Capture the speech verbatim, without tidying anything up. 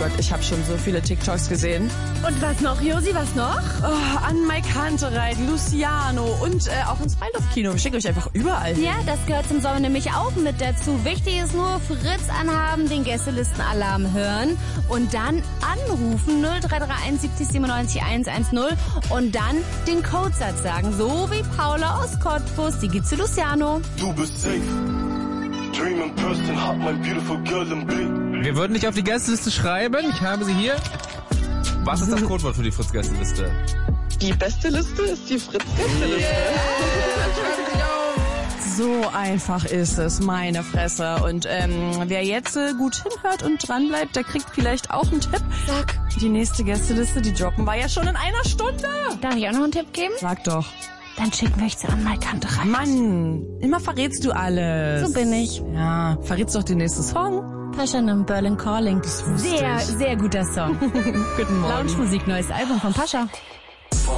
Gott, ich habe schon so viele TikToks gesehen. Und was noch, Josi, was noch? Oh, an Mike Kantereit, Luciano und äh, auch ins Freiluft-Kino. Ich schicke euch einfach überall hin. Ja, das gehört zum Sommer nämlich auch mit dazu. Wichtig ist nur, Fritz anhaben, den Gästelistenalarm hören und dann anrufen null drei drei eins siebzig siebenundneunzig hundertzehn und dann den Codesatz sagen. So wie Paula aus Cottbus, die geht zu Luciano. Du bist safe. Dream in person, hot my beautiful girl in bed. Wir würden dich auf die Gästeliste schreiben. Ich habe sie hier. Was ist das Codewort für die Fritz-Gästeliste? Die beste Liste ist die Fritz-Gästeliste. So einfach ist es, meine Fresse. Und ähm, wer jetzt äh, gut hinhört und dranbleibt, der kriegt vielleicht auch einen Tipp. Sag. Die nächste Gästeliste, die droppen wir ja schon in einer Stunde. Darf ich auch noch einen Tipp geben? Sag doch. Dann schicken wir euch zu an Mike Kantereit. Mann, immer verrätst du alles. So bin ich. Ja, verrätst doch den nächsten Song. Pascha in Berlin Calling. Das wusste Sehr, ich. sehr guter Song. Guten Morgen. Lounge-Musik, neues Album von Pascha.